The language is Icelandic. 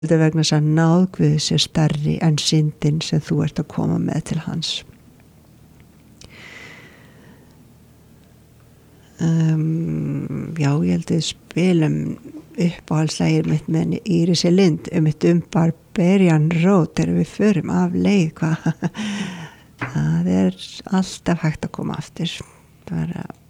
Þetta er vegna þess að náð Guðs er stærri en syndin sem þú ert að koma með til hans. Já, ég held að spilum uppáhaldslægir mitt með Írisi Lind mitt Barbarian Road þegar við förum af leið hvað það er alltaf hægt að koma aftur bara